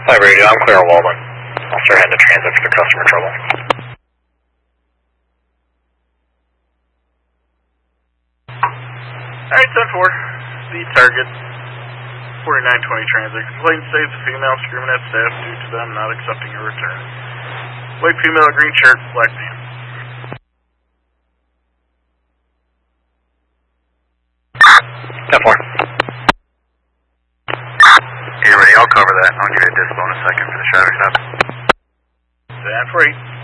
Hi, radio. I'm clear on Walden. I'll start heading to transit for the customer trouble. Alright, 10-4. The target. 4920 transit. Complaint states a female screaming at staff due to them not accepting a return. White female, green shirt, black man. 10-4. Hey, ready, I'll cover that. I'll give you a dispo in a second for the shadow shop. 10-4.